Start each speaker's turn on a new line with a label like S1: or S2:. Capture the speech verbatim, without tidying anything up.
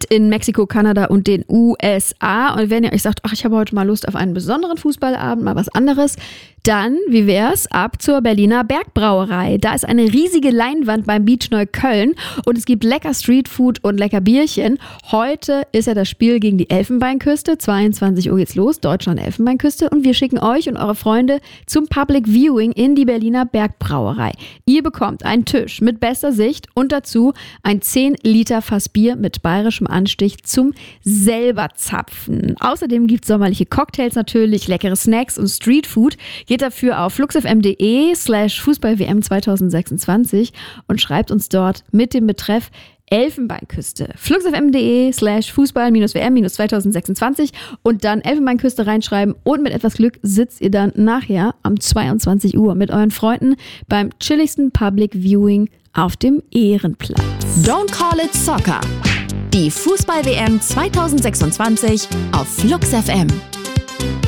S1: in Mexiko, Kanada und den U S A. Und wenn ihr euch sagt, ach, ich habe heute mal Lust auf einen besonderen Fußballabend, mal was anderes, dann, wie wär's, ab zur Berliner Bergbrauerei. Da ist eine riesige Leinwand beim Beach Neukölln und es gibt lecker Streetfood und lecker Bierchen. Heute ist ja das Spiel gegen die Elfenbeinküste. zweiundzwanzig Uhr geht's los, Deutschland-Elfenbeinküste. Und wir schicken euch und eure Freunde zum Public Viewing in die Berliner Bergbrauerei. Ihr bekommt einen Tisch mit bester Sicht und dazu ein zehn Liter Fass Bier mit bayerischem Anstich zum selber zapfen. Außerdem gibt's sommerliche Cocktails natürlich, leckere Snacks und Streetfood. Geht dafür auf fluxfm.de slash Fußball-W M zweitausendsechsundzwanzig und schreibt uns dort mit dem Betreff Elfenbeinküste. fluxfm.de slash Fußball-W M zweitausendsechsundzwanzig und dann Elfenbeinküste reinschreiben und mit etwas Glück sitzt ihr dann nachher um zweiundzwanzig Uhr mit euren Freunden beim chilligsten Public Viewing auf dem Ehrenplatz.
S2: Don't call it soccer. Die Fußball-W M zweitausendsechsundzwanzig auf Flux F M.